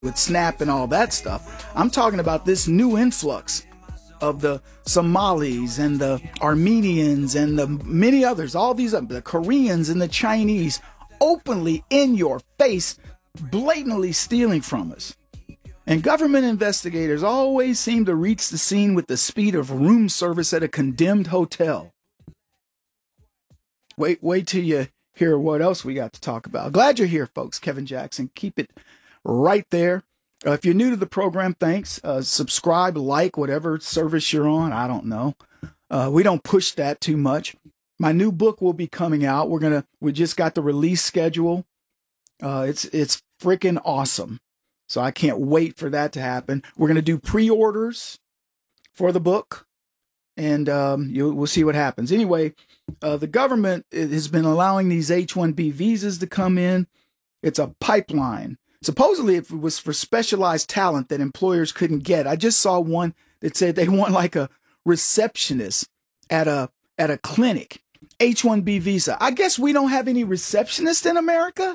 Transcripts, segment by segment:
with SNAP and all that stuff. I'm talking about this new influx of the Somalis and the Armenians and the many others, all these, the Koreans and the Chinese, openly in your face, blatantly stealing from us. And government investigators always seem to reach the scene with the speed of room service at a condemned hotel. Wait till you hear what else we got to talk about. Glad you're here, folks. Kevin Jackson. Keep it right there. If you're new to the program, thanks. Subscribe, like, whatever service you're on. I don't know. We don't push that too much. My new book will be coming out. We just got the release schedule. It's freaking awesome. So I can't wait for that to happen. We're going to do pre-orders for the book, and we'll see what happens. Anyway, the government has been allowing these H-1B visas to come in. It's a pipeline. Supposedly, if it was for specialized talent that employers couldn't get. I just saw one that said they want like a receptionist at a clinic. H-1B visa. I guess we don't have any receptionists in America.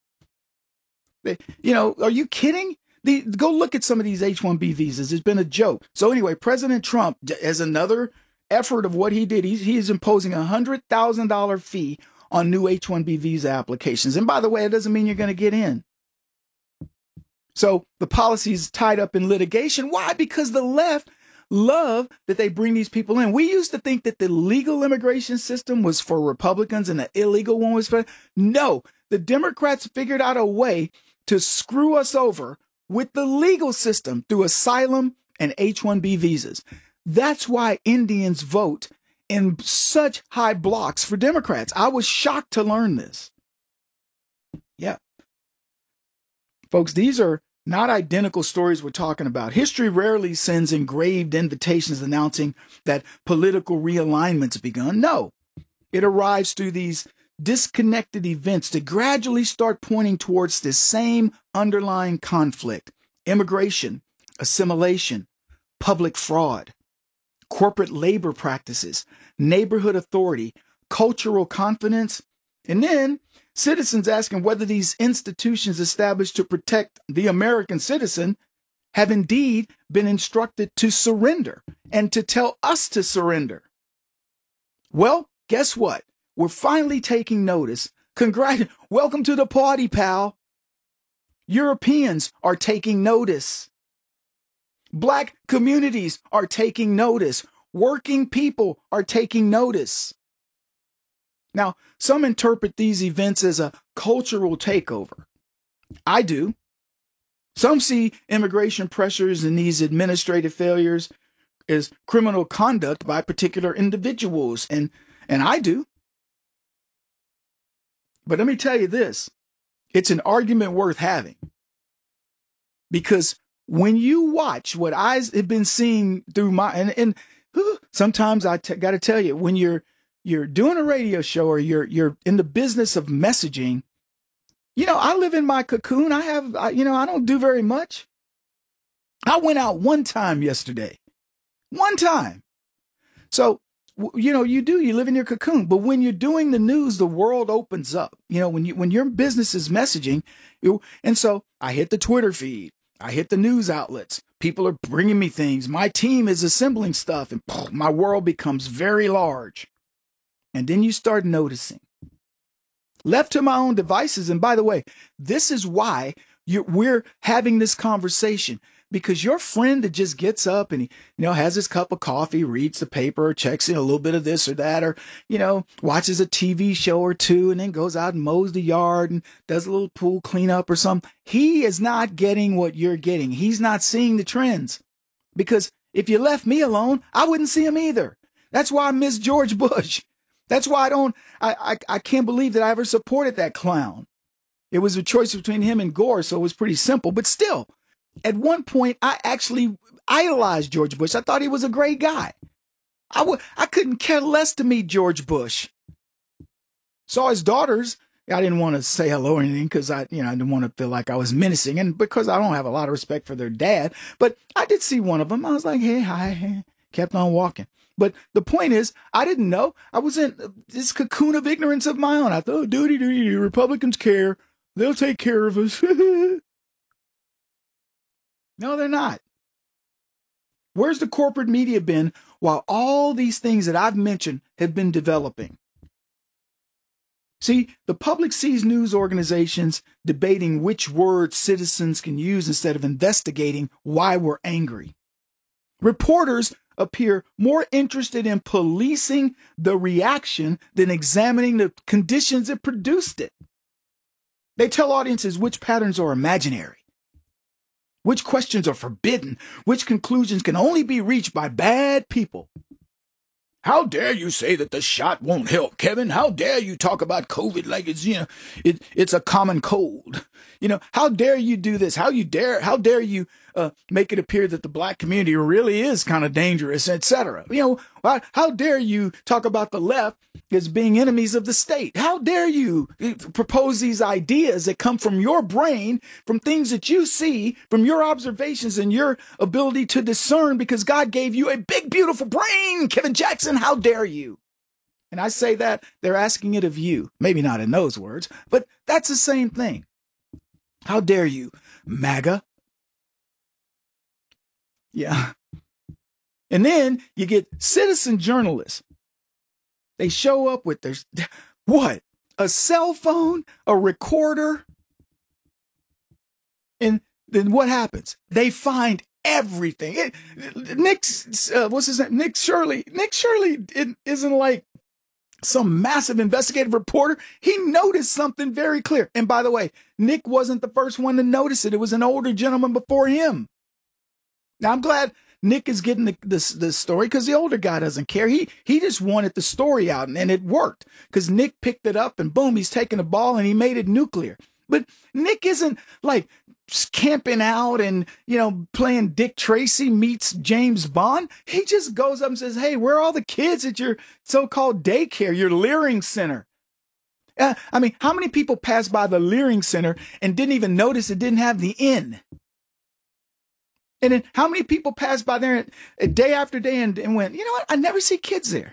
Are you kidding? Go look at some of these H-1B visas. It's been a joke. So anyway, President Trump, as another effort of what he did, he is imposing a $100,000 fee on new H-1B visa applications. And by the way, it doesn't mean you're going to get in. So the policy is tied up in litigation. Why? Because the left love that they bring these people in. We used to think that the legal immigration system was for Republicans and the illegal one was for... No, the Democrats figured out a way to screw us over with the legal system through asylum and H-1B visas. That's why Indians vote in such high blocks for Democrats. I was shocked to learn this. Yeah. Folks, these are not identical stories we're talking about. History rarely sends engraved invitations announcing that political realignment's begun. No, it arrives through these disconnected events to gradually start pointing towards this same underlying conflict: immigration, assimilation, public fraud, corporate labor practices, neighborhood authority, cultural confidence, and then citizens asking whether these institutions established to protect the American citizen have indeed been instructed to surrender and to tell us to surrender. Well, guess what? We're finally taking notice. Welcome to the party, pal. Europeans are taking notice. Black communities are taking notice. Working people are taking notice. Now, some interpret these events as a cultural takeover. I do. Some see immigration pressures and these administrative failures as criminal conduct by particular individuals, and I do. But let me tell you this, it's an argument worth having. Because when you watch what I have been seeing through sometimes I got to tell you, when you're doing a radio show or you're in the business of messaging, I live in my cocoon. I don't do very much. I went out one time yesterday. One time. So, you live in your cocoon. But when you're doing the news, the world opens up. When your business is messaging, and so I hit the Twitter feed. I hit the news outlets. People are bringing me things. My team is assembling stuff, and my world becomes very large. And then you start noticing. Left to my own devices, and by the way, this is why we're having this conversation, because your friend that just gets up and he has his cup of coffee, reads the paper, checks in a little bit of this or that, or watches a TV show or two, and then goes out and mows the yard and does a little pool cleanup or something. He is not getting what you're getting. He's not seeing the trends, because if you left me alone, I wouldn't see him either. That's why I miss George Bush. That's why I can't believe that I ever supported that clown. It was a choice between him and Gore, so it was pretty simple. But still, at one point, I actually idolized George Bush. I thought he was a great guy. I couldn't care less to meet George Bush. Saw his daughters. I didn't want to say hello or anything because I didn't want to feel like I was menacing, and because I don't have a lot of respect for their dad. But I did see one of them. I was like, hey, hi, kept on walking. But the point is, I didn't know. I was in this cocoon of ignorance of my own. I thought, duty, Republicans care. They'll take care of us. No, they're not. Where's the corporate media been while all these things that I've mentioned have been developing? See, the public sees news organizations debating which words citizens can use instead of investigating why we're angry. Reporters appear more interested in policing the reaction than examining the conditions that produced it. They tell audiences which patterns are imaginary, which questions are forbidden, which conclusions can only be reached by bad people. How dare you say that the shot won't help, Kevin? How dare you talk about COVID like it's, it's a common cold? How dare you do this? How dare you make it appear that the black community really is kind of dangerous, etc. How dare you talk about the left as being enemies of the state? How dare you propose these ideas that come from your brain, from things that you see, from your observations and your ability to discern, because God gave you a big, beautiful brain, Kevin Jackson. How dare you? And I say that they're asking it of you. Maybe not in those words, but that's the same thing. How dare you, MAGA? Yeah. And then you get citizen journalists. They show up with what? A cell phone, a recorder. And then what happens? They find everything. What's his name? Nick Shirley. Nick Shirley isn't like some massive investigative reporter. He noticed something very clear. And by the way, Nick wasn't the first one to notice it. It was an older gentleman before him. Now, I'm glad Nick is getting the story, because the older guy doesn't care. He just wanted the story out, and it worked, because Nick picked it up and boom, he's taking the ball and he made it nuclear. But Nick isn't like camping out and, playing Dick Tracy meets James Bond. He just goes up and says, hey, where are all the kids at your so-called daycare, your Leering Center? How many people passed by the Leering Center and didn't even notice it didn't have the N? And then how many people passed by there day after day and went, you know what? I never see kids there.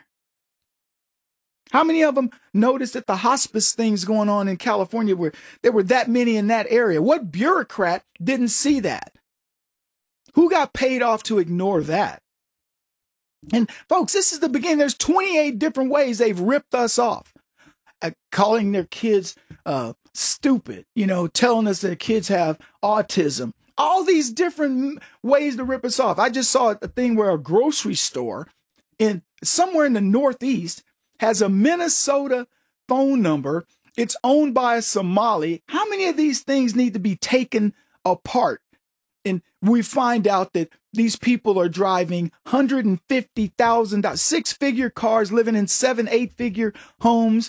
How many of them noticed that the hospice things going on in California, where there were that many in that area? What bureaucrat didn't see that? Who got paid off to ignore that? And folks, this is the beginning. There's 28 different ways they've ripped us off. Calling their kids stupid, telling us that kids have autism. All these different ways to rip us off. I just saw a thing where a grocery store somewhere in the Northeast has a Minnesota phone number. It's owned by a Somali. How many of these things need to be taken apart? And we find out that these people are driving $150,000, six-figure cars, living in 7, 8-figure homes,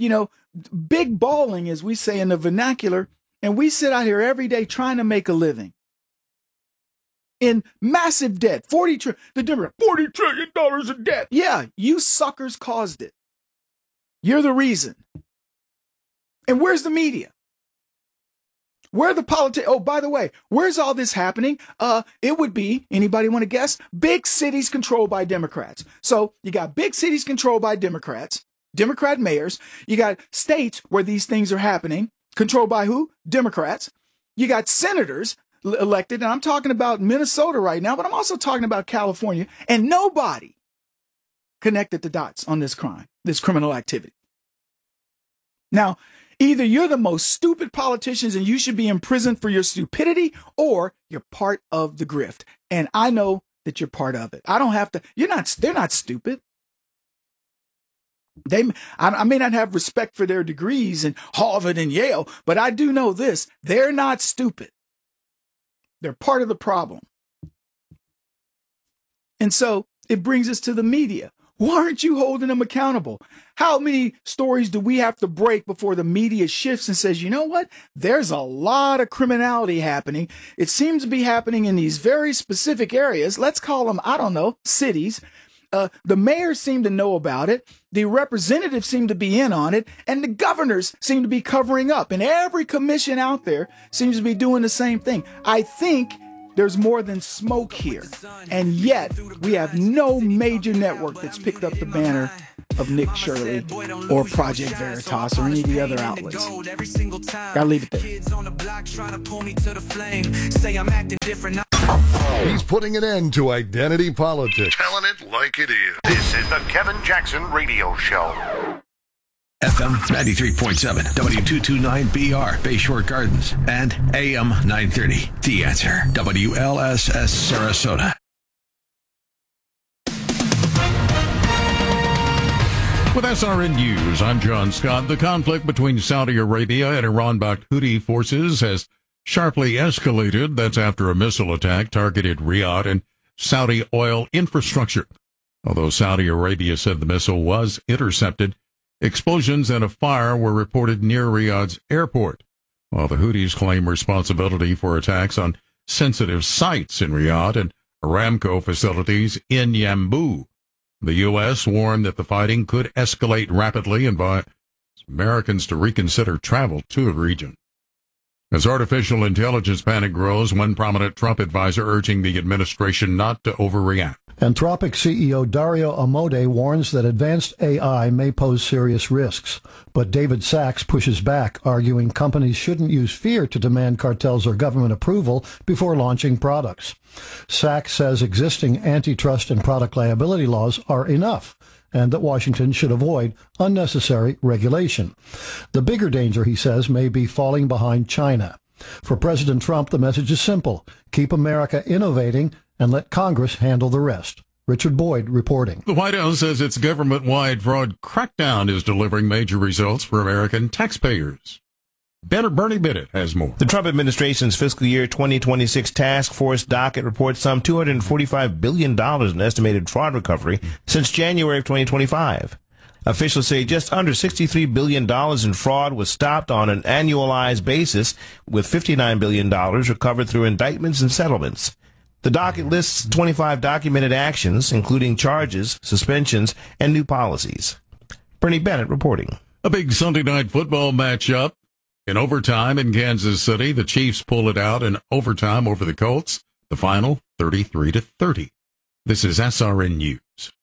big balling, as we say in the vernacular. And we sit out here every day trying to make a living in massive debt. $40 trillion in debt. Yeah, you suckers caused it. You're the reason. And where's the media? Where are the politics? Oh, by the way, where's all this happening? It would be, anybody want to guess? Big cities controlled by Democrats. So you got big cities controlled by Democrats, Democrat mayors. You got states where these things are happening. Controlled by who? Democrats. You got senators elected, and I'm talking about Minnesota right now, but I'm also talking about California, and nobody connected the dots on this crime, this criminal activity. Now, either you're the most stupid politicians and you should be in prison for your stupidity, or you're part of the grift. And I know that you're part of it. I don't have to, they're not stupid. I may not have respect for their degrees in Harvard and Yale, but I do know this. They're not stupid. They're part of the problem. And so it brings us to the media. Why aren't you holding them accountable? How many stories do we have to break before the media shifts and says, you know what? There's a lot of criminality happening. It seems to be happening in these very specific areas. Let's call them, cities. The mayors seem to know about it. The representatives seem to be in on it, and the governors seem to be covering up. And every commission out there seems to be doing the same thing. I think there's more than smoke here. And yet we have no major network that's picked up the banner of Nick Shirley or Project Veritas or any of the other outlets. Gotta leave it there. He's putting an end to identity politics. Telling it like it is. This is the Kevin Jackson Radio Show. FM 93.7, W229BR, Bayshore Gardens, and AM 930. The Answer, WLSS Sarasota. With SRN News, I'm John Scott. The conflict between Saudi Arabia and Iran-backed Houthi forces has sharply escalated. That's after a missile attack targeted Riyadh and Saudi oil infrastructure. Although Saudi Arabia said the missile was intercepted, explosions and a fire were reported near Riyadh's airport, while the Houthis claim responsibility for attacks on sensitive sites in Riyadh and Aramco facilities in Yanbu. The U.S. warned that the fighting could escalate rapidly and advised Americans to reconsider travel to the region. As artificial intelligence panic grows, one prominent Trump advisor urging the administration not to overreact. Anthropic CEO Dario Amodei warns that advanced AI may pose serious risks, but David Sachs pushes back, arguing companies shouldn't use fear to demand cartels or government approval before launching products. Sachs says existing antitrust and product liability laws are enough, and that Washington should avoid unnecessary regulation. The bigger danger, he says, may be falling behind China. For President Trump, the message is simple: keep America innovating and let Congress handle the rest. Richard Boyd reporting. The White House says its government-wide fraud crackdown is delivering major results for American taxpayers. Bernie Bennett has more. The Trump administration's fiscal year 2026 task force docket reports some $245 billion in estimated fraud recovery since January of 2025. Officials say just under $63 billion in fraud was stopped on an annualized basis, with $59 billion recovered through indictments and settlements. The docket lists 25 documented actions, including charges, suspensions, and new policies. Bernie Bennett reporting. A big Sunday night football matchup. In overtime in Kansas City, the Chiefs pull it out in overtime over the Colts. The final, 33-30. This is SRN News.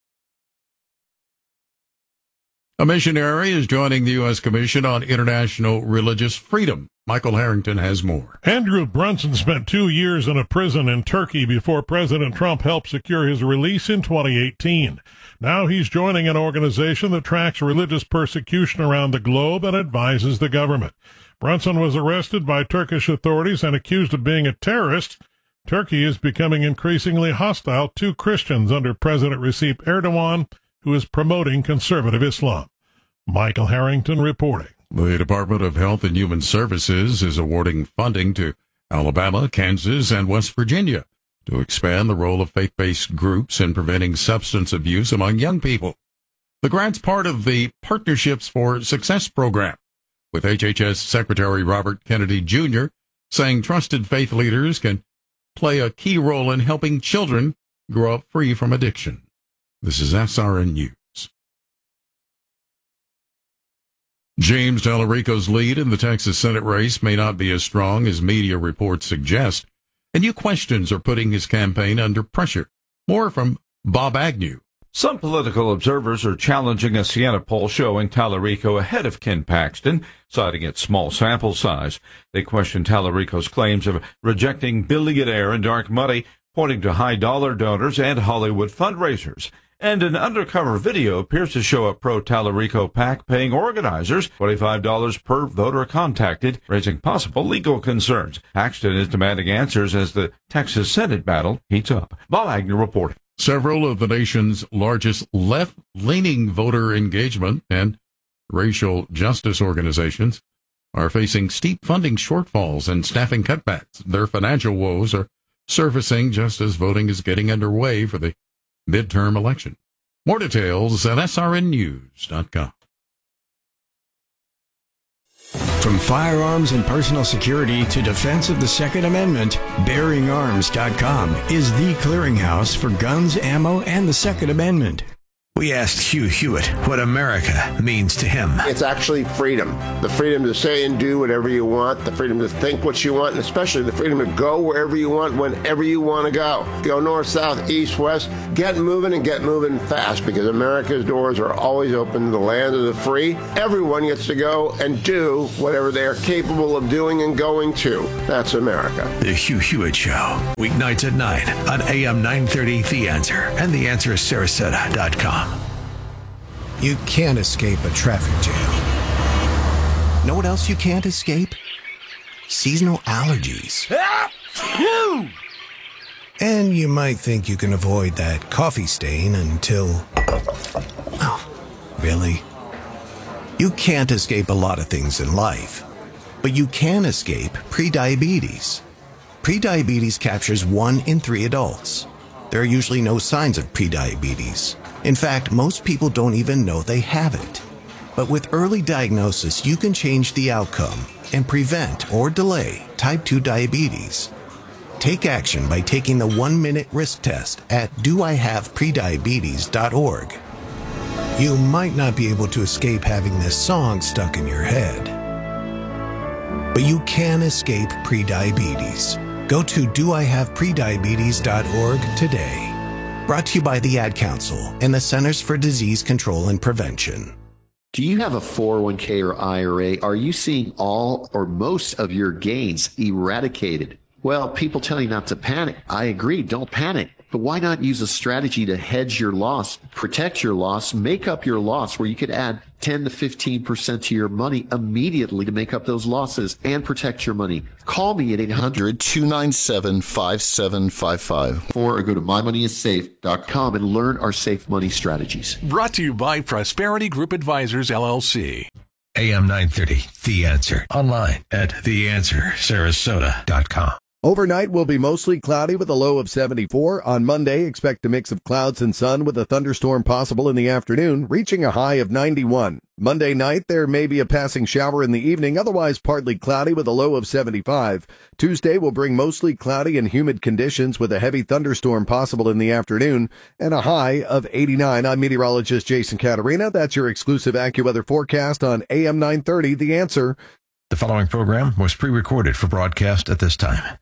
A missionary is joining the U.S. Commission on International Religious Freedom. Michael Harrington has more. Andrew Brunson spent 2 years in a prison in Turkey before President Trump helped secure his release in 2018. Now he's joining an organization that tracks religious persecution around the globe and advises the government. Brunson was arrested by Turkish authorities and accused of being a terrorist. Turkey is becoming increasingly hostile to Christians under President Recep Erdogan, who is promoting conservative Islam. Michael Harrington reporting. The Department of Health and Human Services is awarding funding to Alabama, Kansas, and West Virginia to expand the role of faith-based groups in preventing substance abuse among young people. The grant's part of the Partnerships for Success program, with HHS Secretary Robert Kennedy Jr. saying trusted faith leaders can play a key role in helping children grow up free from addiction. This is SRN News. James Tallarico's lead in the Texas Senate race may not be as strong as media reports suggest, and new questions are putting his campaign under pressure. More from Bob Agnew. Some political observers are challenging a Siena poll showing Tallarico ahead of Ken Paxton, citing its small sample size. They question Tallarico's claims of rejecting billionaire and dark money, pointing to high-dollar donors and Hollywood fundraisers. And an undercover video appears to show a pro-Tallarico PAC paying organizers $25 per voter contacted, raising possible legal concerns. Paxton is demanding answers as the Texas Senate battle heats up. Bob Agnew reporting. Several of the nation's largest left-leaning voter engagement and racial justice organizations are facing steep funding shortfalls and staffing cutbacks. Their financial woes are surfacing just as voting is getting underway for the midterm election. More details at srnnews.com. From firearms and personal security to defense of the Second Amendment, BearingArms.com is the clearinghouse for guns, ammo, and the Second Amendment. We asked Hugh Hewitt what America means to him. It's actually freedom. The freedom to say and do whatever you want, the freedom to think what you want, and especially the freedom to go wherever you want, whenever you want to go. Go north, south, east, west. Get moving and get moving fast, because America's doors are always open to the land of the free. Everyone gets to go and do whatever they are capable of doing and going to. That's America. The Hugh Hewitt Show, weeknights at 9 on AM 930 The Answer and theanswersarasota.com. You can't escape a traffic jam. Know what else you can't escape? Seasonal allergies. And you might think you can avoid that coffee stain until... Oh, really? You can't escape a lot of things in life, but you can escape prediabetes. Prediabetes captures 1 in 3 adults. There are usually no signs of prediabetes. In fact, most people don't even know they have it. But with early diagnosis, you can change the outcome and prevent or delay type 2 diabetes. Take action by taking the 1-minute risk test at doihaveprediabetes.org. You might not be able to escape having this song stuck in your head, but you can escape prediabetes. Go to doihaveprediabetes.org today. Brought to you by the Ad Council and the Centers for Disease Control and Prevention. Do you have a 401k or IRA? Are you seeing all or most of your gains eradicated? Well, people tell you not to panic. I agree, don't panic. But why not use a strategy to hedge your loss, protect your loss, make up your loss, where you could add 10 to 15% to your money immediately to make up those losses and protect your money? Call me at 800-297-5755 or go to mymoneyissafe.com and learn our safe money strategies. Brought to you by Prosperity Group Advisors, LLC. AM 930, The Answer. Online at theanswersarasota.com. Overnight will be mostly cloudy with a low of 74. On Monday, expect a mix of clouds and sun with a thunderstorm possible in the afternoon, reaching a high of 91. Monday night, there may be a passing shower in the evening, otherwise partly cloudy with a low of 75. Tuesday will bring mostly cloudy and humid conditions with a heavy thunderstorm possible in the afternoon and a high of 89. I'm meteorologist Jason Caterina. That's your exclusive AccuWeather forecast on AM 930, The Answer. The following program was pre-recorded for broadcast at this time.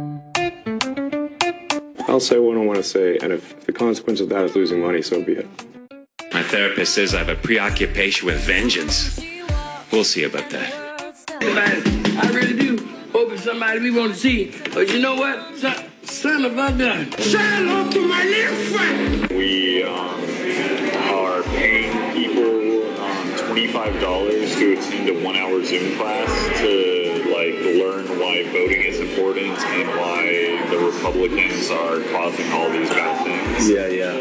I'll say what I want to say, and if the consequence of that is losing money, so be it. My therapist says I have a preoccupation with vengeance. We'll see about that. I really do hope it's somebody we want to see. But you know what? Son of a gun. Shout out to my little friend. We are paying people $25 to attend a 1-hour Zoom class to learn why voting is important and why the Republicans are causing all these bad things. Yeah.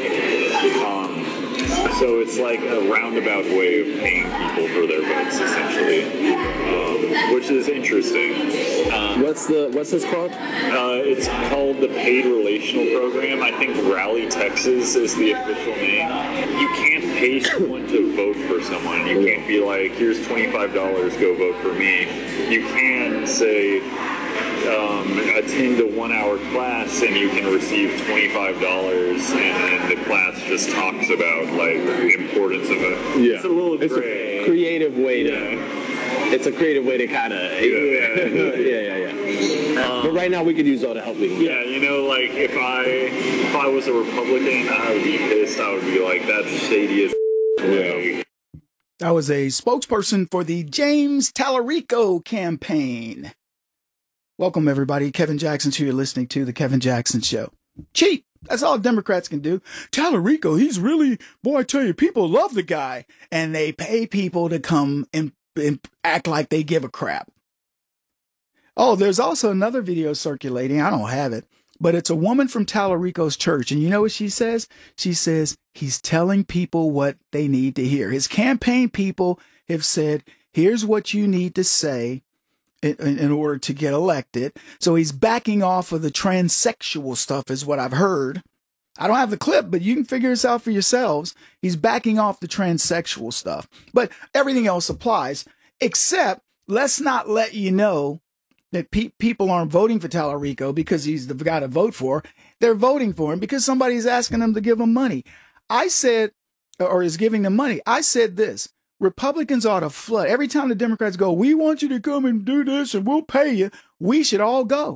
So it's like a roundabout way of paying people for their votes, essentially, which is interesting. What's this called? It's called the Paid Relational Program. I think Rally Texas is the official name. You can't pay someone to vote for someone. You can't be like, here's $25, go vote for me. You can say, attend a 1-hour class and you can receive $25, and then the class just talks about the importance of it. Yeah. It's a little gray. It's a creative way to. It's a creative way to kind of. Yeah. But right now we could use all the help we can get. Yeah, if I was a Republican, I would be pissed. I would be like, that's shady as. Yeah. That was a spokesperson for the James Tallarico campaign. Welcome, everybody. Kevin Jackson, who you're listening to, The Kevin Jackson Show. Cheap. That's all Democrats can do. Tallarico, he's really, boy, I tell you, people love the guy. And they pay people to come and act like they give a crap. Oh, there's also another video circulating. I don't have it. But it's a woman from Tallarico's church. And you know what she says? She says he's telling people what they need to hear. His campaign people have said, here's what you need to say in order to get elected. So he's backing off of the transsexual stuff is what I've heard. I don't have the clip, but you can figure this out for yourselves. He's backing off the transsexual stuff. But everything else applies, except let's not let you know that people aren't voting for Tallarico because he's the guy to vote for. They're voting for him because somebody's asking them to give them money. I said or is giving them money. I said this. Republicans ought to flood. Every time the Democrats go, we want you to come and do this and we'll pay you, we should all go.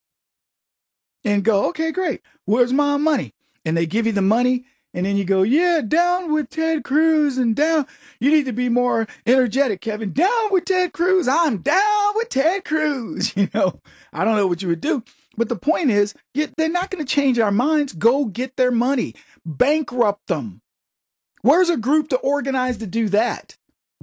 And go, okay, great. Where's my money? And they give you the money. And then you go, yeah, down with Ted Cruz and down. You need to be more energetic, Kevin. Down with Ted Cruz. I'm down with Ted Cruz. You know, I don't know what you would do. But the point is, they're not going to change our minds. Go get their money. Bankrupt them. Where's a group to organize to do that?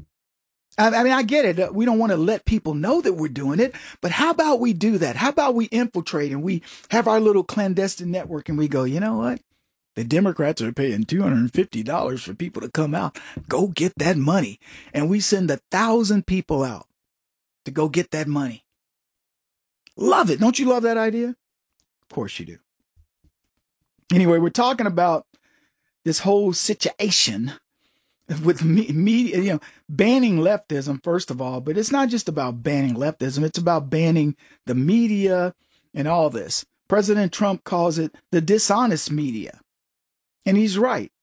I mean, I get it. We don't want to let people know that we're doing it. But how about we do that? How about we infiltrate and we have our little clandestine network and we go, you know what? The Democrats are paying $250 for people to come out. Go get that money. And we send 1,000 people out to go get that money. Love it. Don't you love that idea? Of course you do. Anyway, we're talking about this whole situation with media, you know, banning leftism, first of all. But it's not just about banning leftism. It's about banning the media and all this. President Trump calls it the dishonest media. And he's right.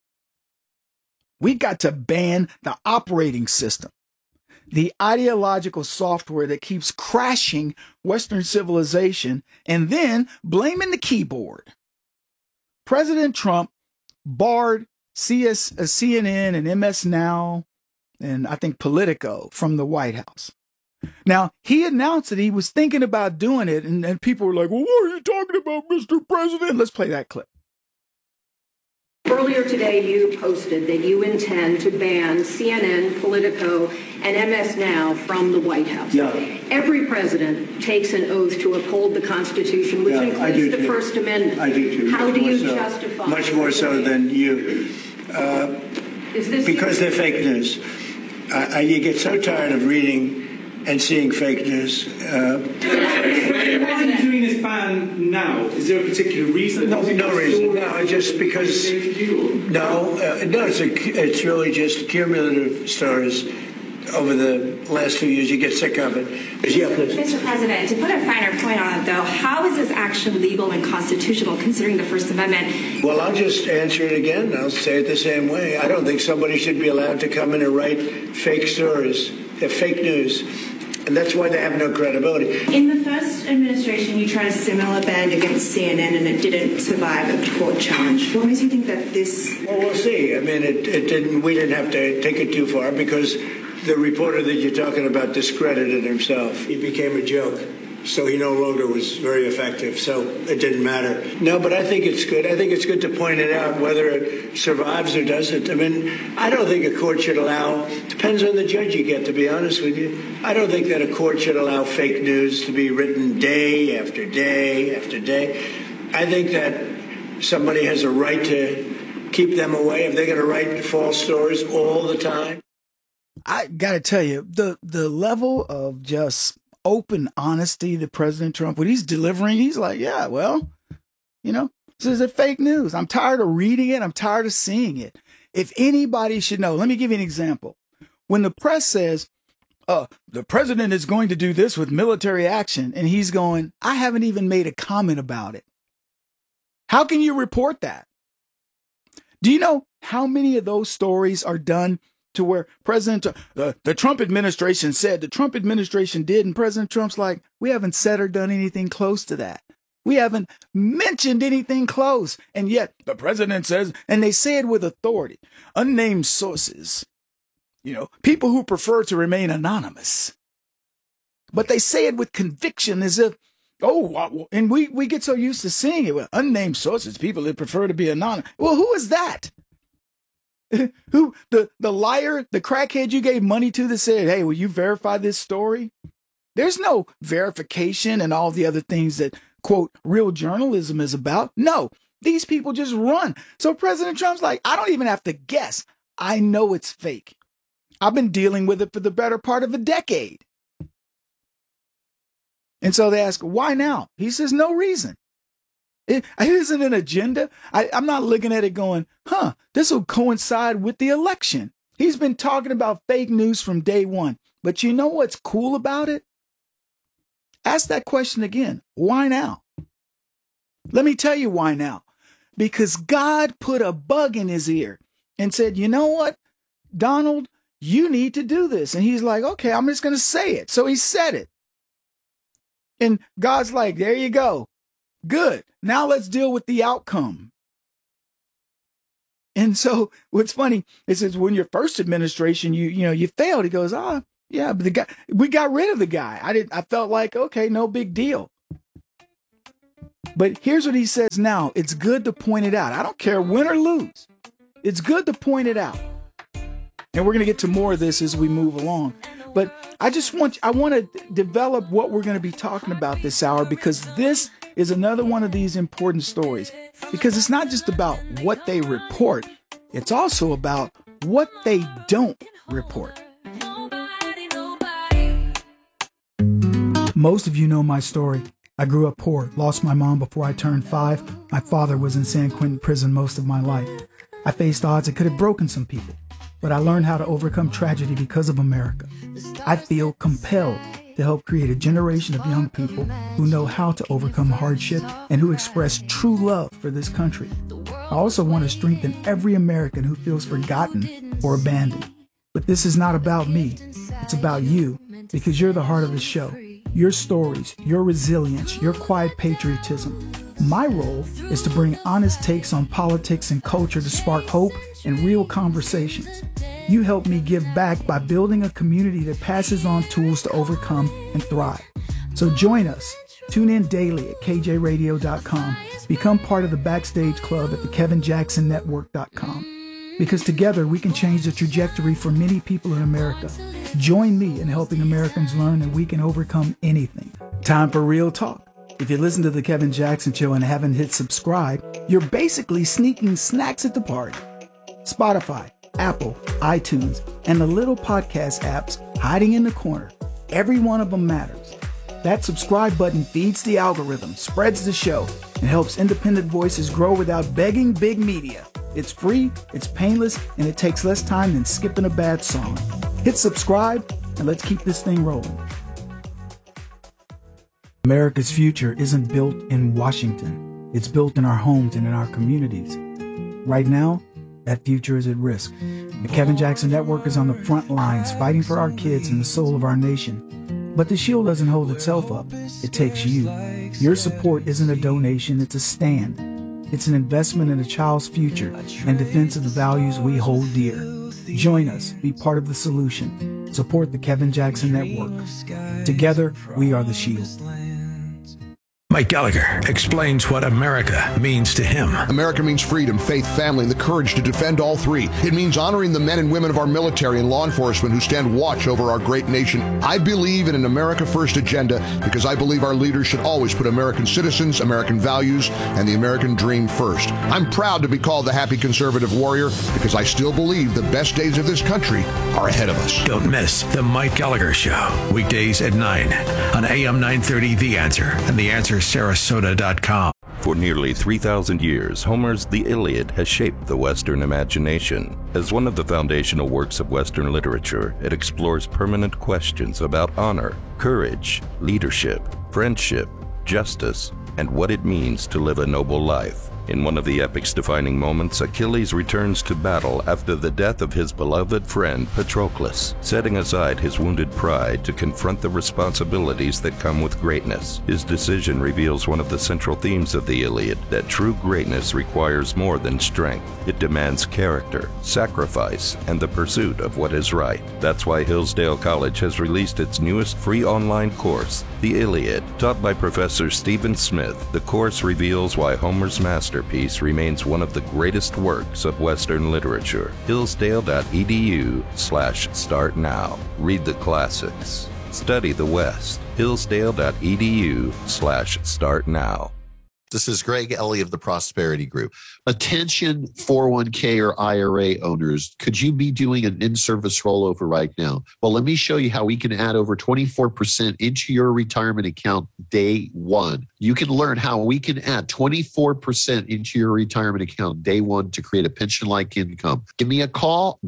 We got to ban the operating system, the ideological software that keeps crashing Western civilization and then blaming the keyboard. President Trump barred CNN and MS Now and I think Politico from the White House. Now, he announced that he was thinking about doing it, and people were like, well, what are you talking about, Mr. President? Let's play that clip. Earlier today, you posted that you intend to ban CNN, Politico, and MS Now from the White House. Yeah. Every president takes an oath to uphold the Constitution, which includes the First Amendment. I do too. How do you justify? Much more so than you. Because they're fake news. You get so tired of reading and seeing fake news. Why are you doing this ban now? Is there a particular reason? No reason. No, just because. It's really just cumulative stories over the last few years. You get sick of it. Yeah, please. Mr. President, to put a finer point on it, though, how is this action legal and constitutional considering the First Amendment? Well, I'll just answer it again. I'll say it the same way. I don't think somebody should be allowed to come in and write fake stories. They're fake news. And that's why they have no credibility. In the first administration, you tried a similar ban against CNN and it didn't survive a court challenge. Why do you think that this... Well, we'll see. I mean, it didn't. We didn't have to take it too far because the reporter that you're talking about discredited himself. He became a joke. So he no longer was very effective. So it didn't matter. No, but I think it's good. I think it's good to point it out whether it survives or doesn't. I mean, I don't think a court should allow, depends on the judge you get, to be honest with you. I don't think that a court should allow fake news to be written day after day after day. I think that somebody has a right to keep them away if they're going to write false stories all the time. I got to tell you, the level of just open honesty that President Trump, when he's delivering, he's like, yeah, well, you know, this is fake news. I'm tired of reading it. I'm tired of seeing it. If anybody should know, let me give you an example. When the press says, the president is going to do this with military action, and he's going, I haven't even made a comment about it. How can you report that? Do you know how many of those stories are done to where the Trump administration said, the Trump administration did, and President Trump's like, we haven't said or done anything close to that. We haven't mentioned anything close. And yet the president says, and they say it with authority, unnamed sources, you know, people who prefer to remain anonymous. But they say it with conviction as if, and we get so used to seeing it with unnamed sources, people that prefer to be anonymous. Well, who is that? Who, the liar, the crackhead you gave money to that said, hey, will you verify this story? There's no verification and all the other things that, quote, real journalism is about. No, these people just run. So President Trump's like, I don't even have to guess. I know it's fake. I've been dealing with it for the better part of a decade. And so they ask, why now? He says, no reason. It isn't an agenda. I'm not looking at it going, this will coincide with the election. He's been talking about fake news from day one. But you know what's cool about it? Ask that question again. Why now? Let me tell you why now. Because God put a bug in his ear. and said, you know what, Donald, you need to do this. And he's like, okay, I'm just going to say it. So he said it. And God's like, there you go. Good. Now let's deal with the outcome. And so what's funny is when your first administration, you failed. He goes, yeah, but we got rid of the guy. I felt like, okay, no big deal. But here's what he says now. It's good to point it out. I don't care win or lose. It's good to point it out. And we're going to get to more of this as we move along. But I want to develop what we're going to be talking about this hour, because this is another one of these important stories. Because it's not just about what they report. It's also about what they don't report. Most of you know my story. I grew up poor, lost my mom before I turned 5. My father was in San Quentin prison most of my life. I faced odds that could have broken some people, but I learned how to overcome tragedy because of America. I feel compelled to help create a generation of young people who know how to overcome hardship and who express true love for this country. I also want to strengthen every American who feels forgotten or abandoned. But this is not about me. It's about you, because you're the heart of the show. Your stories, your resilience, your quiet patriotism. My role is to bring honest takes on politics and culture to spark hope and real conversations. You help me give back by building a community that passes on tools to overcome and thrive. So join us. Tune in daily at kjradio.com. Become part of the Backstage Club at the KevinJacksonNetwork.com. Because together we can change the trajectory for many people in America. Join me in helping Americans learn that we can overcome anything. Time for real talk. If you listen to The Kevin Jackson Show and haven't hit subscribe, you're basically sneaking snacks at the party. Spotify, Apple, iTunes, and the little podcast apps hiding in the corner. Every one of them matters. That subscribe button feeds the algorithm, spreads the show, and helps independent voices grow without begging big media. It's free, it's painless, and it takes less time than skipping a bad song. Hit subscribe, and let's keep this thing rolling. America's future isn't built in Washington. It's built in our homes and in our communities. Right now, that future is at risk. The Kevin Jackson Network is on the front lines fighting for our kids and the soul of our nation. But the shield doesn't hold itself up. It takes you. Your support isn't a donation, it's a stand. It's an investment in a child's future and defense of the values we hold dear. Join us. Be part of the solution. Support the Kevin Jackson Network. Together, we are the shield. Mike Gallagher explains what America means to him. America means freedom, faith, family, and the courage to defend all three. It means honoring the men and women of our military and law enforcement who stand watch over our great nation. I believe in an America First agenda because I believe our leaders should always put American citizens, American values, and the American dream first. I'm proud to be called the happy conservative warrior because I still believe the best days of this country are ahead of us. Don't miss The Mike Gallagher Show, weekdays at 9 on AM 930 The Answer and TheAnswerSarasota.com. For nearly 3,000 years, Homer's The Iliad has shaped the Western imagination. As one of the foundational works of Western literature, it explores permanent questions about honor, courage, leadership, friendship, justice, and what it means to live a noble life. In one of the epic's defining moments, Achilles returns to battle after the death of his beloved friend Patroclus, setting aside his wounded pride to confront the responsibilities that come with greatness. His decision reveals one of the central themes of the Iliad, that true greatness requires more than strength. It demands character, sacrifice, and the pursuit of what is right. That's why Hillsdale College has released its newest free online course, The Iliad. Taught by Professor Stephen Smith, the course reveals why Homer's masterpiece remains one of the greatest works of Western literature. Hillsdale.edu/start now. Read the classics. Study the West. Hillsdale.edu/start now. This is Greg Ellie of the Prosperity Group. Attention 401k or IRA owners, could you be doing an in-service rollover right now? Well, let me show you how we can add over 24% into your retirement account day one. You can learn how we can add 24% into your retirement account day one to create a pension-like income. Give me a call.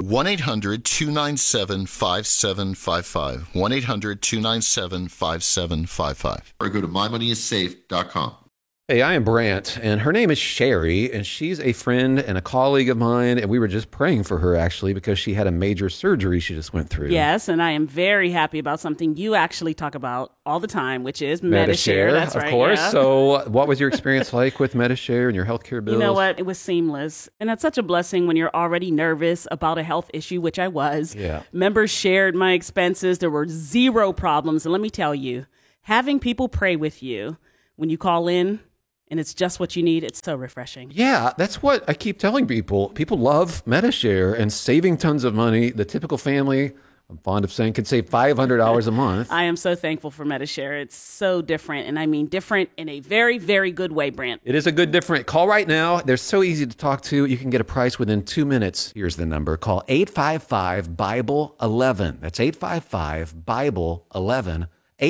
1-800-297-5755. 1-800-297-5755. Or go to mymoneyissafe.com. Hey, I am Brant, and her name is Sherry, and she's a friend and a colleague of mine, and we were just praying for her, actually, because she had a major surgery she just went through. Yes, and I am very happy about something you actually talk about all the time, which is Medi-Share. That's right. Of course. Yeah. So what was your experience like with Medi-Share and your healthcare bills? You know what? It was seamless. And that's such a blessing when you're already nervous about a health issue, which I was. Yeah. Members shared my expenses. There were zero problems. And let me tell you, having people pray with you when you call in, and it's just what you need, it's so refreshing. Yeah, that's what I keep telling people. People love Medi-Share and saving tons of money. The typical family, I'm fond of saying, could save $500 a month. I am so thankful for Medi-Share. It's so different, and I mean different in a very, very good way, Brent. It is a good different. Call right now. They're so easy to talk to. You can get a price within 2 minutes. Here's the number. Call 855-BIBLE-11. That's 855-BIBLE-11.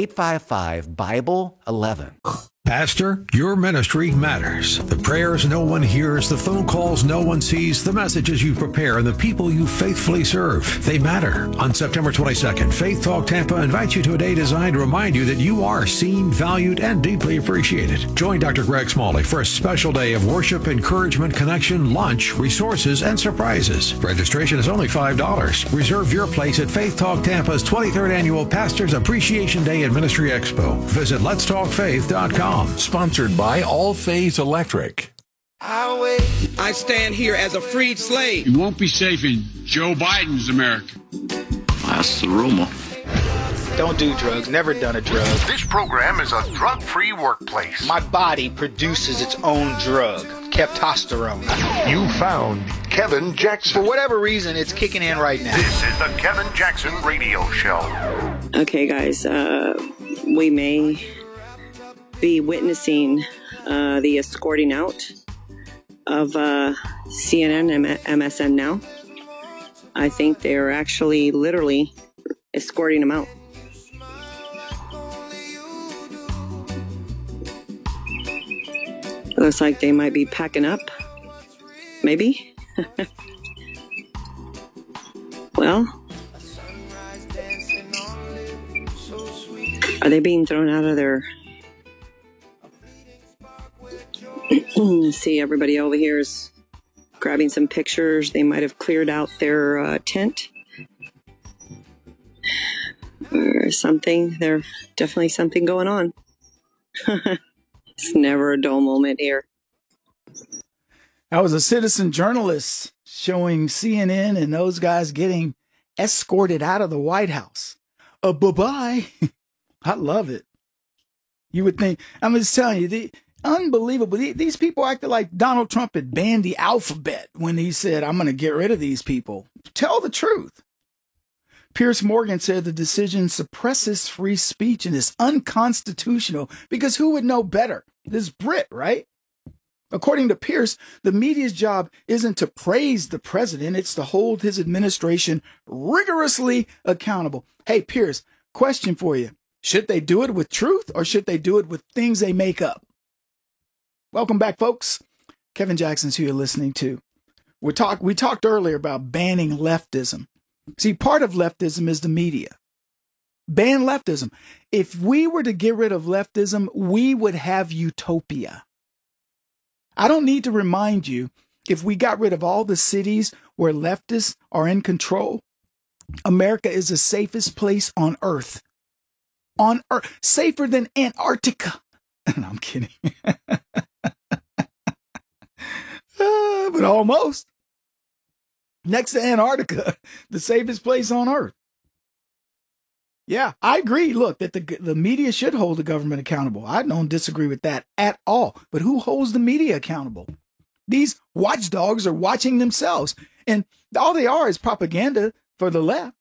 855-BIBLE-11. Pastor, your ministry matters. The prayers no one hears, the phone calls no one sees, the messages you prepare, and the people you faithfully serve. They matter. On September 22nd, Faith Talk Tampa invites you to a day designed to remind you that you are seen, valued, and deeply appreciated. Join Dr. Greg Smalley for a special day of worship, encouragement, connection, lunch, resources, and surprises. Registration is only $5. Reserve your place at Faith Talk Tampa's 23rd Annual Pastors Appreciation Day and Ministry Expo. Visit letstalkfaith.com. Sponsored by All Phase Electric. I stand here as a freed slave. You won't be safe in Joe Biden's America. That's the rumor. Don't do drugs. Never done a drug. This program is a drug-free workplace. My body produces its own drug, testosterone. You found Kevin Jackson. For whatever reason, it's kicking in right now. This is the Kevin Jackson Radio Show. Okay, guys, we may be witnessing the escorting out of CNN and MSN now. I think they're actually literally escorting them out. Looks like they might be packing up. Maybe. Well, are they being thrown out of their... See, everybody over here is grabbing some pictures. They might have cleared out their tent or something. There's definitely something going on. It's never a dull moment here. I was a citizen journalist showing CNN and those guys getting escorted out of the White House. Bye-bye. I love it. You would think, I'm just telling you, unbelievable. These people acted like Donald Trump had banned the alphabet when he said, I'm going to get rid of these people. Tell the truth. Piers Morgan said the decision suppresses free speech and is unconstitutional because who would know better? This Brit, right? According to Piers, the media's job isn't to praise the president. It's to hold his administration rigorously accountable. Hey, Piers, question for you. Should they do it with truth or should they do it with things they make up? Welcome back, folks. Kevin Jackson's who you're listening to. We talked earlier about banning leftism. See, part of leftism is the media. Ban leftism. If we were to get rid of leftism, we would have utopia. I don't need to remind you, if we got rid of all the cities where leftists are in control, America is the safest place on earth. On earth. Safer than Antarctica. No, I'm kidding. But almost. Next to Antarctica, the safest place on earth. Yeah, I agree. Look, that the media should hold the government accountable. I don't disagree with that at all. But who holds the media accountable? These watchdogs are watching themselves. And all they are is propaganda for the left.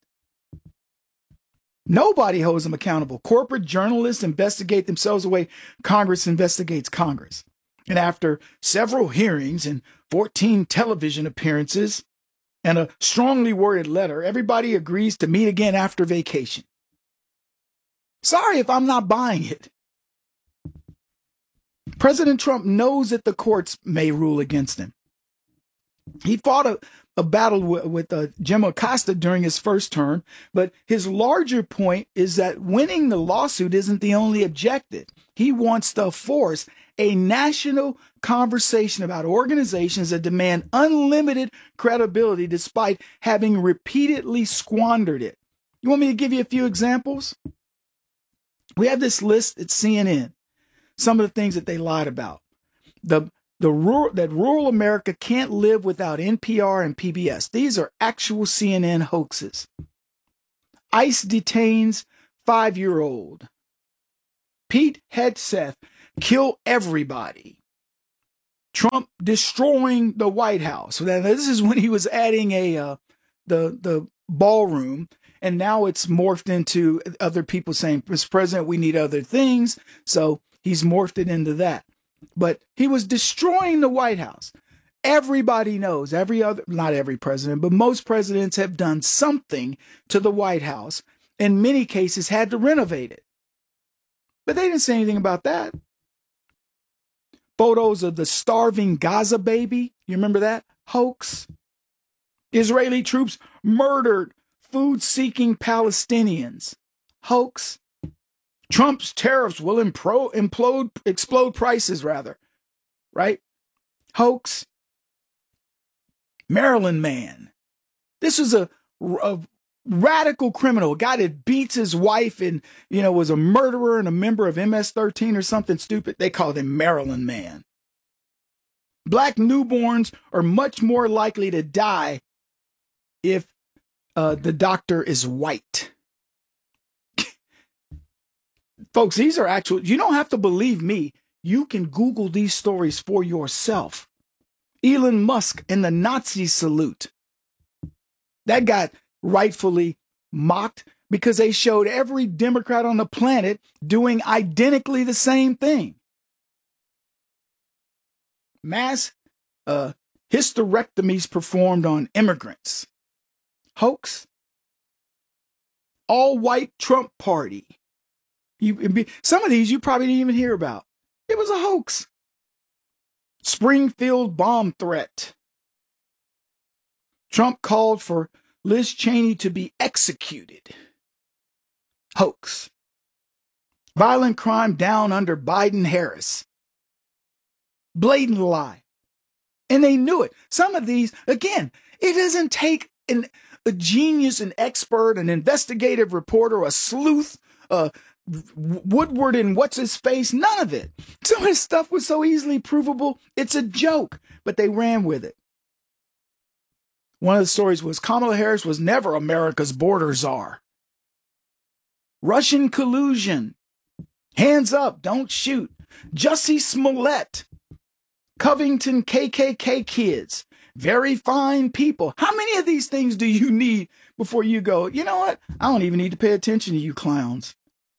Nobody holds them accountable. Corporate journalists investigate themselves the way Congress investigates Congress. And after several hearings and 14 television appearances and a strongly worded letter, everybody agrees to meet again after vacation. Sorry if I'm not buying it. President Trump knows that the courts may rule against him. He fought a battle with Jim Acosta during his first term, but his larger point is that winning the lawsuit isn't the only objective. He wants to force a national conversation about organizations that demand unlimited credibility despite having repeatedly squandered it. You want me to give you a few examples? We have this list at CNN, some of the things that they lied about. That rural America can't live without NPR and PBS. These are actual CNN hoaxes. ICE detains 5-year-old. Pete Hegseth, kill everybody. Trump destroying the White House. Now, this is when he was adding the ballroom, and now it's morphed into other people saying, Mr. President, we need other things. So he's morphed it into that. But he was destroying the White House. Everybody knows, not every president, but most presidents have done something to the White House. In many cases, had to renovate it. But they didn't say anything about that. Photos of the starving Gaza baby. You remember that? Hoax. Israeli troops murdered food-seeking Palestinians. Hoax. Trump's tariffs will explode prices, rather. Right? Hoax. Maryland man. This is a radical criminal, a guy that beats his wife and, was a murderer and a member of MS-13 or something stupid. They called him Maryland man. Black newborns are much more likely to die if the doctor is white. Folks, these are actual, you don't have to believe me. You can Google these stories for yourself. Elon Musk and the Nazi salute. That got rightfully mocked because they showed every Democrat on the planet doing identically the same thing. Mass hysterectomies performed on immigrants. Hoax. All-white Trump party. Some of these you probably didn't even hear about. It was a hoax. Springfield bomb threat. Trump called for Liz Cheney to be executed. Hoax. Violent crime down under Biden-Harris. Blatant lie. And they knew it. Some of these, again, it doesn't take a genius, an expert, an investigative reporter, a sleuth, Woodward and what's-his-face, none of it. Some of this stuff was so easily provable, it's a joke, but they ran with it. One of the stories was Kamala Harris was never America's border czar. Russian collusion. Hands up, don't shoot. Jussie Smollett. Covington KKK kids. Very fine people. How many of these things do you need before you go, you know what? I don't even need to pay attention to you clowns.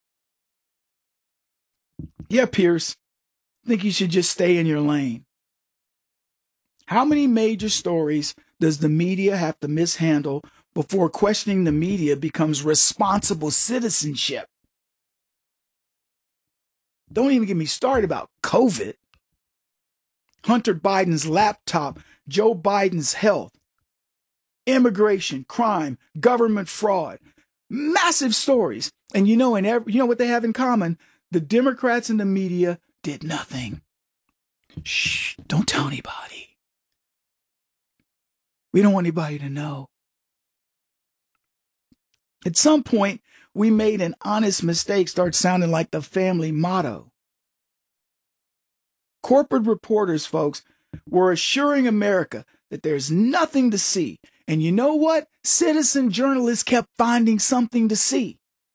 Yeah, Pierce. I think you should just stay in your lane. How many major stories does the media have to mishandle before questioning the media becomes responsible citizenship? Don't even get me started about COVID. Hunter Biden's laptop, Joe Biden's health, immigration, crime, government fraud, massive stories. And you know what they have in common? The Democrats and the media did nothing. Shh, don't tell anybody. We don't want anybody to know. At some point, we made an honest mistake start sounding like the family motto. Corporate reporters, folks, were assuring America that there's nothing to see. And you know what? Citizen journalists kept finding something to see.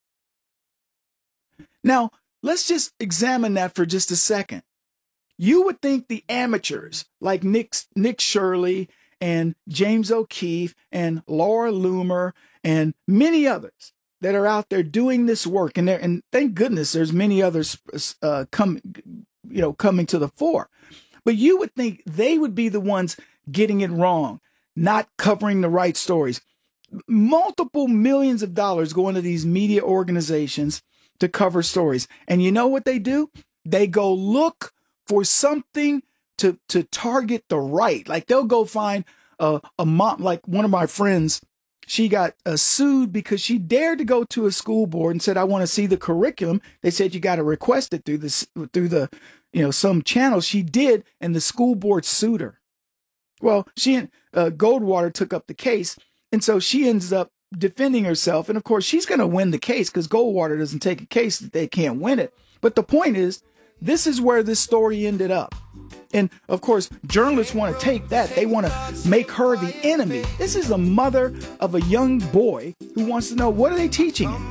Now, let's just examine that for just a second. You would think the amateurs like Nick Shirley and James O'Keefe and Laura Loomer and many others that are out there doing this work, and thank goodness there's many others coming to the fore. But you would think they would be the ones getting it wrong, not covering the right stories. Multiple millions of dollars go into these media organizations to cover stories. And you know what they do? They go look for something to target the right. Like they'll go find a mom, like one of my friends, she got sued because she dared to go to a school board and said, I want to see the curriculum. They said, you got to request it through the some channel, she did, and the school board sued her. Well, she and Goldwater took up the case, and so she ends up defending herself. And of course, she's going to win the case because Goldwater doesn't take a case that they can't win it. But the point is, this is where this story ended up. And of course, journalists want to take that. They want to make her the enemy. This is a mother of a young boy who wants to know, what are they teaching him?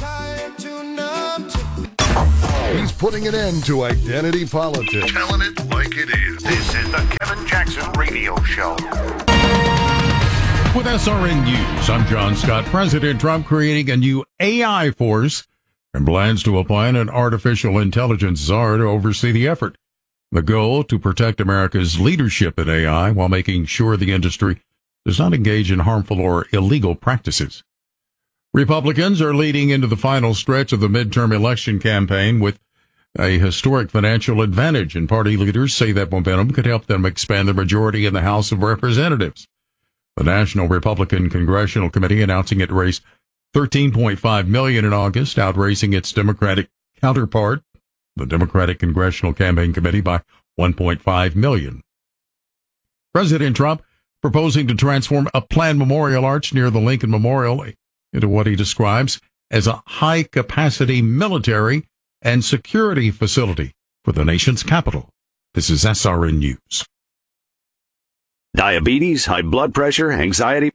He's putting an end to identity politics. Telling it like it is. This is the Kevin Jackson Radio Show. With SRN News, I'm John Scott. President Trump creating a new AI force and plans to appoint an artificial intelligence czar to oversee the effort. The goal, to protect America's leadership in AI while making sure the industry does not engage in harmful or illegal practices. Republicans are leading into the final stretch of the midterm election campaign with a historic financial advantage, and party leaders say that momentum could help them expand the majority in the House of Representatives. The National Republican Congressional Committee announcing it raised $13.5 million in August, outracing its Democratic counterpart, the Democratic Congressional Campaign Committee, by $1.5 million. President Trump proposing to transform a planned memorial arch near the Lincoln Memorial into what he describes as a high-capacity military and security facility for the nation's capital. This is SRN News. Diabetes, high blood pressure, anxiety.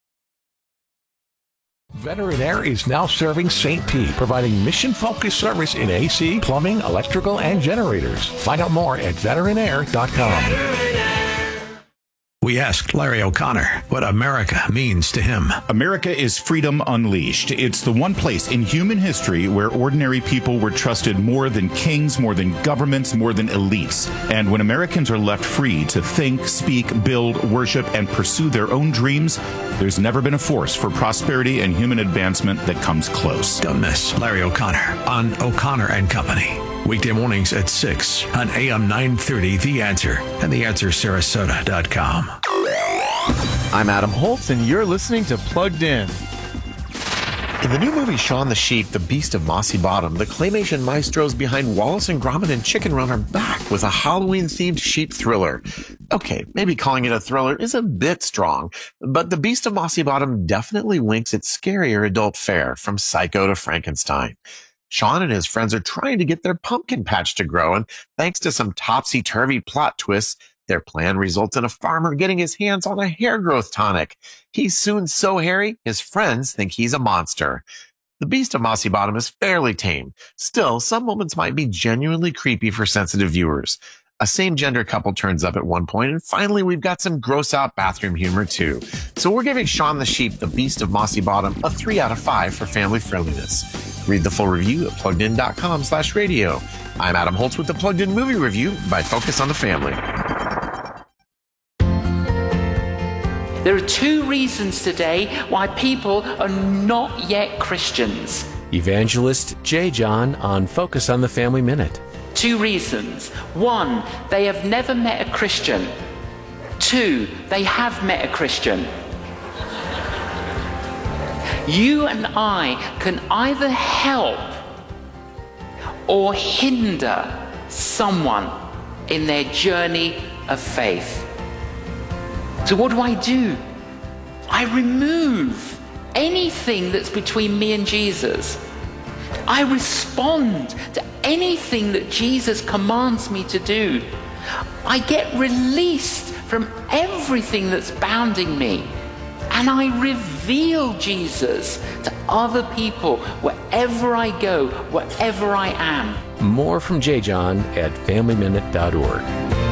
Veteran Air is now serving St. Pete, providing mission-focused service in AC, plumbing, electrical, and generators. Find out more at veteranair.com. We asked Larry O'Connor what America means to him. America is freedom unleashed. It's the one place in human history where ordinary people were trusted more than kings, more than governments, more than elites. And when Americans are left free to think, speak, build, worship, and pursue their own dreams, there's never been a force for prosperity and human advancement that comes close. Don't miss Larry O'Connor on O'Connor and Company. Weekday mornings at 6 on AM 930, The Answer, and TheAnswerSarasota.com. I'm Adam Holtz, and you're listening to Plugged In. In the new movie Shaun the Sheep, The Beast of Mossy Bottom, the claymation maestros behind Wallace and Gromit and Chicken Run are back with a Halloween-themed sheep thriller. Okay, maybe calling it a thriller is a bit strong, but The Beast of Mossy Bottom definitely winks at scarier adult fare, from Psycho to Frankenstein. Shaun and his friends are trying to get their pumpkin patch to grow, and thanks to some topsy-turvy plot twists, their plan results in a farmer getting his hands on a hair growth tonic. He's soon so hairy, his friends think he's a monster. The Beast of Mossy Bottom is fairly tame. Still, some moments might be genuinely creepy for sensitive viewers. A same-gender couple turns up at one point, and finally we've got some gross-out bathroom humor too. So we're giving Shaun the Sheep, The Beast of Mossy Bottom, a 3 out of 5 for family friendliness. Read the full review at pluggedin.com/radio. I'm Adam Holtz with the Plugged In Movie Review by Focus on the Family. There are 2 reasons today why people are not yet Christians. Evangelist J. John on Focus on the Family Minute. 2 reasons. 1, they have never met a Christian. 2, they have met a Christian. You and I can either help or hinder someone in their journey of faith. So what do? I remove anything that's between me and Jesus. I respond to anything that Jesus commands me to do. I get released from everything that's bounding me. And I reveal Jesus to other people wherever I go, wherever I am. More from J. John at FamilyMinute.org.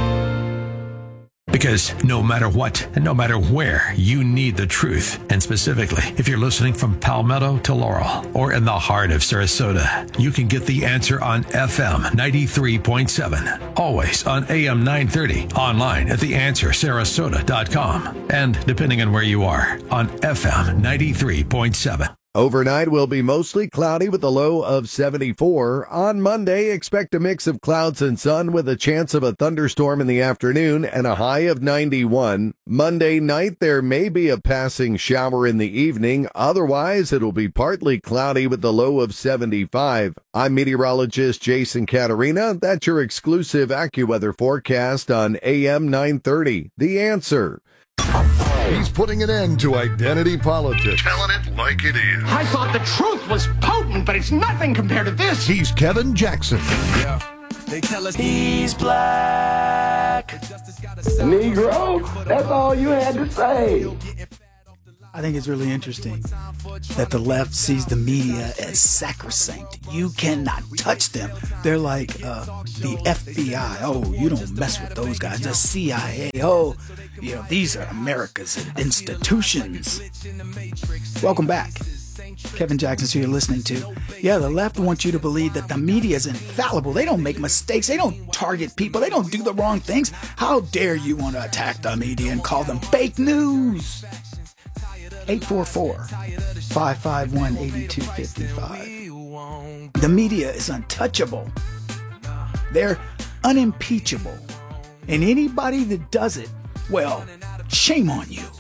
Because no matter what and no matter where, you need the truth. And specifically, if you're listening from Palmetto to Laurel or in the heart of Sarasota, you can get The Answer on FM 93.7. Always on AM 930. Online at TheAnswerSarasota.com. And depending on where you are, on FM 93.7. Overnight will be mostly cloudy with a low of 74. On Monday, expect a mix of clouds and sun with a chance of a thunderstorm in the afternoon and a high of 91. Monday night, there may be a passing shower in the evening. Otherwise, it'll be partly cloudy with a low of 75. I'm meteorologist Jason Caterina. That's your exclusive AccuWeather forecast on AM 930. The Answer. He's putting an end to identity politics. Telling it like it is. I thought the truth was potent, but it's nothing compared to this. He's Kevin Jackson. Yeah. They tell us he's black. Negro, that's all you had to say. I think it's really interesting that the left sees the media as sacrosanct. You cannot touch them. They're like the FBI. Oh, you don't mess with those guys. The CIA. Oh, you know, these are America's institutions. Welcome back. Kevin Jackson's who you're listening to. Yeah, the left wants you to believe that the media is infallible. They don't make mistakes. They don't target people. They don't do the wrong things. How dare you want to attack the media and call them fake news? 844-551-8255. The media is untouchable. They're unimpeachable. And anybody that does it, well, shame on you.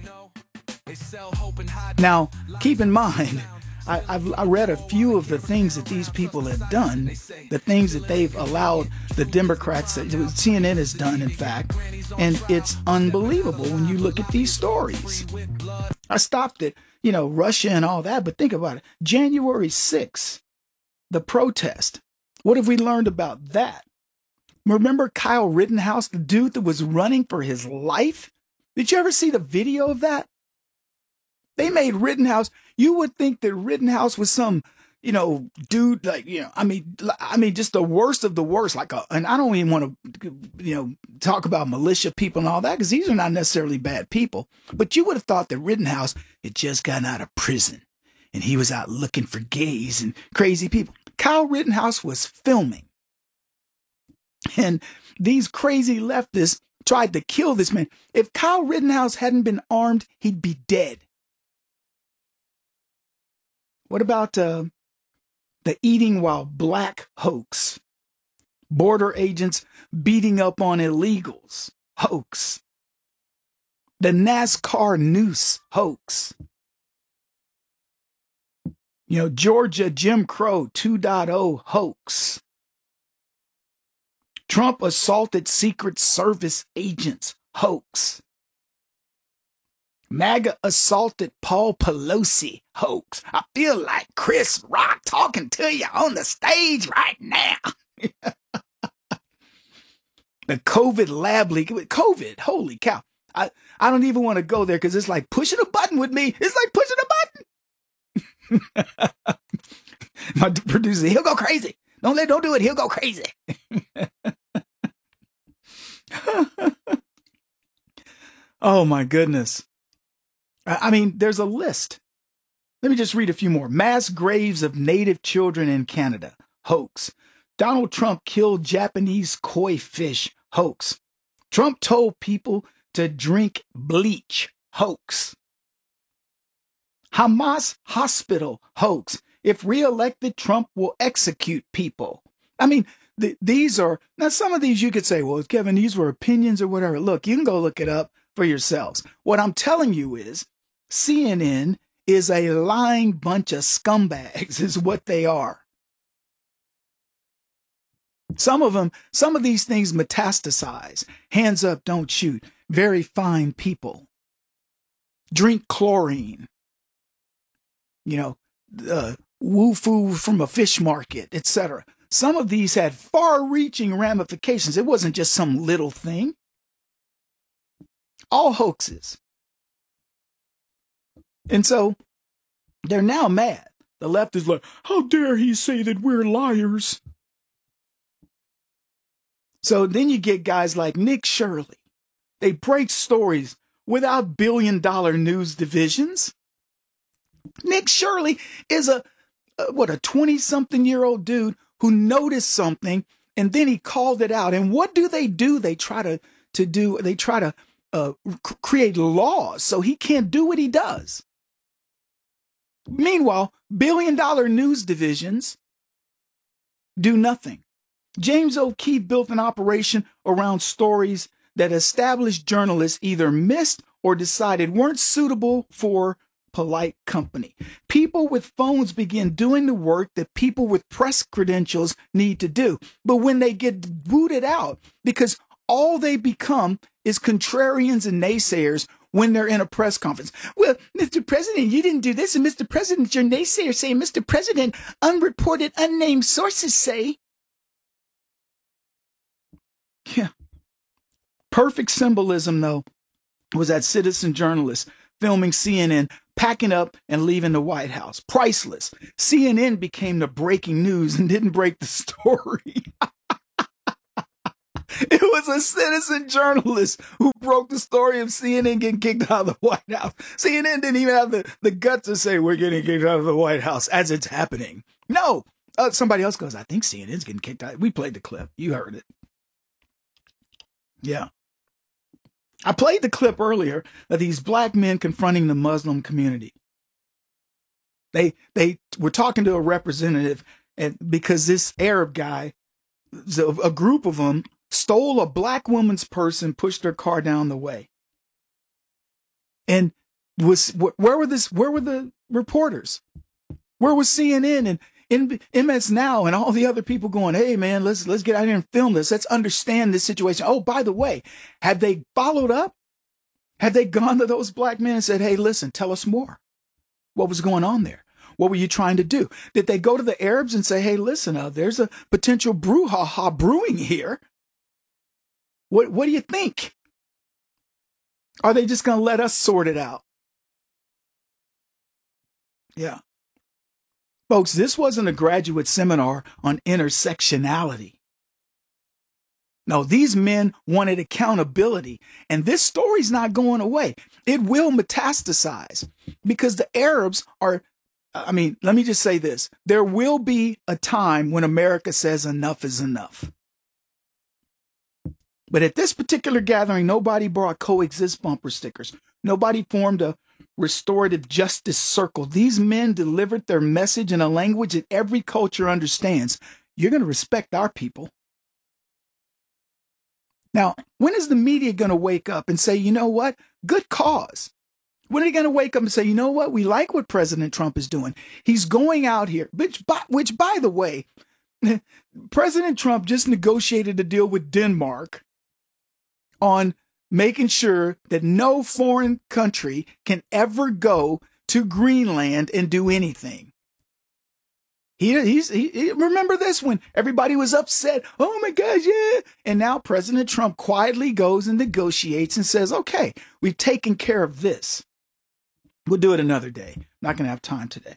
Now, keep in mind, I read a few of the things that these people have done, the things that they've allowed the Democrats, that CNN has done, in fact, and it's unbelievable when you look at these stories. I stopped at, Russia and all that, but think about it. January 6th, the protest. What have we learned about that? Remember Kyle Rittenhouse, the dude that was running for his life? Did you ever see the video of that? They made Rittenhouse. You would think that Rittenhouse was some, dude, like, I mean, just the worst of the worst. And I don't even want to, talk about militia people and all that, because these are not necessarily bad people. But you would have thought that Rittenhouse had just gotten out of prison and he was out looking for gays and crazy people. Kyle Rittenhouse was filming. And these crazy leftists tried to kill this man. If Kyle Rittenhouse hadn't been armed, he'd be dead. What about the eating while black hoax? Border agents beating up on illegals hoax. The NASCAR noose hoax. Georgia Jim Crow 2.0 hoax. Trump assaulted Secret Service agents hoax. MAGA assaulted Paul Pelosi hoax. I feel like Chris Rock talking to you on the stage right now. The COVID lab leak. COVID, holy cow. I don't even want to go there because it's like pushing a button with me. It's like pushing a button. My producer, he'll go crazy. Don't do it. He'll go crazy. Oh my goodness. I mean, there's a list. Let me just read a few more. Mass graves of Native children in Canada. Hoax. Donald Trump killed Japanese koi fish. Hoax. Trump told people to drink bleach. Hoax. Hamas hospital. Hoax. If reelected, Trump will execute people. I mean, these are, now some of these you could say, well, Kevin, these were opinions or whatever. Look, you can go look it up for yourselves. What I'm telling you is CNN is a lying bunch of scumbags is what they are. Some of these things metastasize. Hands up, don't shoot. Very fine people. Drink chlorine. Woo-foo from a fish market, etc. Some of these had far-reaching ramifications. It wasn't just some little thing. All hoaxes. And so they're now mad. The left is like, how dare he say that we're liars? So then you get guys like Nick Shirley. They break stories without billion-dollar news divisions. Nick Shirley is a 20-something-year-old dude who noticed something and then he called it out. And what do? They try to create laws so he can't do what he does. Meanwhile, billion-dollar news divisions do nothing. James O'Keefe built an operation around stories that established journalists either missed or decided weren't suitable for polite company. People with phones begin doing the work that people with press credentials need to do. But when they get booted out, because all they become is contrarians and naysayers when they're in a press conference. Well, Mr. President, you didn't do this. And Mr. President, your naysayer saying, Mr. President, unreported, unnamed sources say. Yeah. Perfect symbolism, though, was that citizen journalist filming CNN, packing up and leaving the White House. Priceless. CNN became the breaking news and didn't break the story. It was a citizen journalist who broke the story of CNN getting kicked out of the White House. CNN didn't even have the guts to say, we're getting kicked out of the White House as it's happening. No. Somebody else goes, I think CNN's getting kicked out. We played the clip. You heard it. Yeah. I played the clip earlier of these black men confronting the Muslim community. They were talking to a representative, and because this Arab guy, a group of them, stole a black woman's purse and pushed her car down the way. And where were the reporters? Where was CNN and MS Now and all the other people going, hey man, let's get out here and film this. Let's understand this situation. Oh, by the way, have they followed up? Have they gone to those black men and said, hey, listen, tell us more. What was going on there? What were you trying to do? Did they go to the Arabs and say, hey, listen, there's a potential brouhaha brewing here. What do you think? Are they just going to let us sort it out? Yeah. Folks, this wasn't a graduate seminar on intersectionality. No, these men wanted accountability, and this story's not going away. It will metastasize because the Arabs are, let me just say this. There will be a time when America says enough is enough. But at this particular gathering, nobody brought coexist bumper stickers. Nobody formed a restorative justice circle. These men delivered their message in a language that every culture understands. You're going to respect our people. Now, when is the media going to wake up and say, you know what? Good cause. When are they going to wake up and say, you know what? We like what President Trump is doing. He's going out here, which by the way, President Trump just negotiated a deal with Denmark on making sure that no foreign country can ever go to Greenland and do anything. He remember this when everybody was upset. Oh my gosh, yeah. And now President Trump quietly goes and negotiates and says, okay, we've taken care of this. We'll do it another day. Not going to have time today.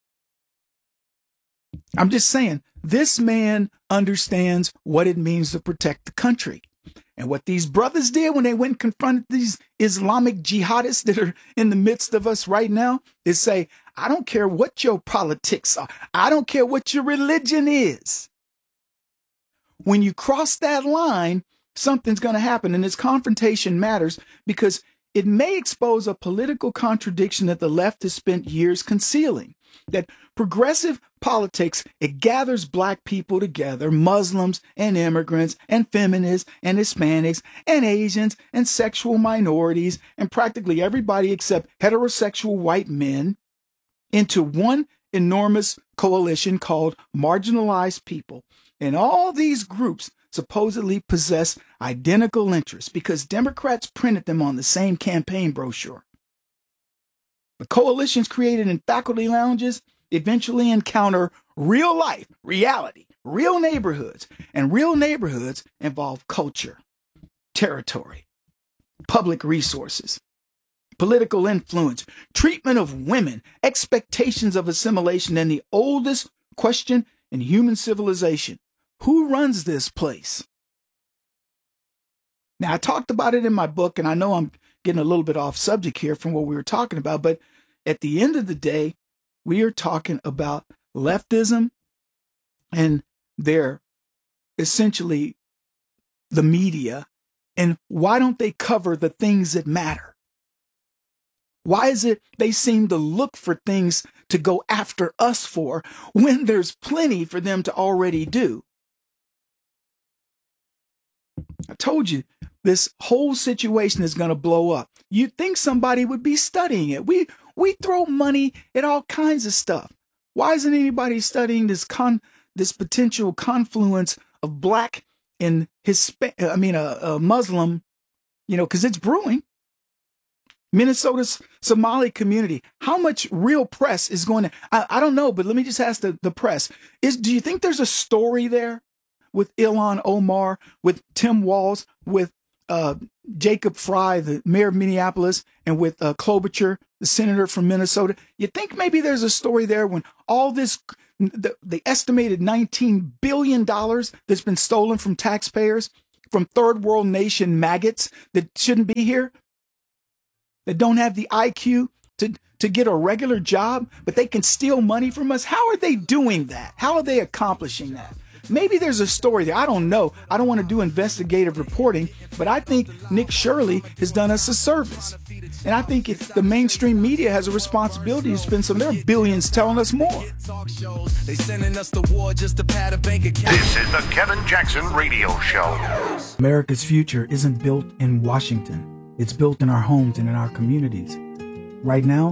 I'm just saying, this man understands what it means to protect the country. And what these brothers did when they went and confronted these Islamic jihadists that are in the midst of us right now is say, I don't care what your politics are. I don't care what your religion is. When you cross that line, something's going to happen. And this confrontation matters because it may expose a political contradiction that the left has spent years concealing. That progressive politics, it gathers black people together, Muslims and immigrants and feminists and Hispanics and Asians and sexual minorities and practically everybody except heterosexual white men into one enormous coalition called marginalized people. And all these groups supposedly possess identical interests because Democrats printed them on the same campaign brochure. The coalitions created in faculty lounges eventually encounter real life, reality, real neighborhoods, and real neighborhoods involve culture, territory, public resources, political influence, treatment of women, expectations of assimilation, and the oldest question in human civilization. Who runs this place? Now, I talked about it in my book, and I know I'm getting a little bit off subject here from what we were talking about, but at the end of the day, we are talking about leftism and their essentially the media, and why don't they cover the things that matter? Why is it they seem to look for things to go after us for when there's plenty for them to already do? I told you, this whole situation is going to blow up. You'd think somebody would be studying it. We throw money at all kinds of stuff. Why isn't anybody studying this potential confluence of black and Muslim, because it's brewing. Minnesota's Somali community. How much real press is going to, I don't know, but let me just ask the press. Do you think there's a story there with Ilhan Omar, with Tim Walz, with Jacob Fry, the mayor of Minneapolis, and with Klobuchar, the senator from Minnesota? You think maybe there's a story there when all this, the estimated $19 billion that's been stolen from taxpayers, from third world nation maggots that shouldn't be here, that don't have the IQ to get a regular job, but they can steal money from us? How are they doing that? How are they accomplishing that? Maybe there's a story there. I don't know. I don't want to do investigative reporting, but I think Nick Shirley has done us a service. And I think if the mainstream media has a responsibility to spend some of their billions telling us more. This is the Kevin Jackson Radio Show. America's future isn't built in Washington. It's built in our homes and in our communities. Right now,